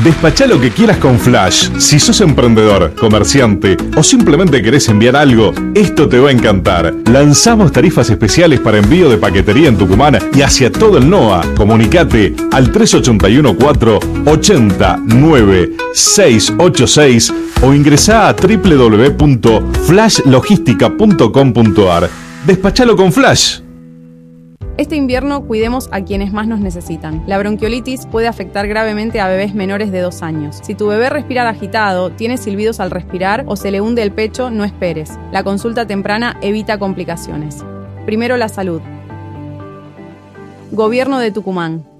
Despachá lo que quieras con Flash. Si sos emprendedor, comerciante o simplemente querés enviar algo, esto te va a encantar. Lanzamos tarifas especiales para envío de paquetería en Tucumán y hacia todo el NOA. Comunicate al 3814 809-686 o ingresá a www.flashlogistica.com.ar. Despachalo con Flash. Este invierno cuidemos a quienes más nos necesitan. La bronquiolitis puede afectar gravemente a bebés menores de 2 años. Si tu bebé respira agitado, tiene silbidos al respirar o se le hunde el pecho, no esperes. La consulta temprana evita complicaciones. Primero la salud. Gobierno de Tucumán.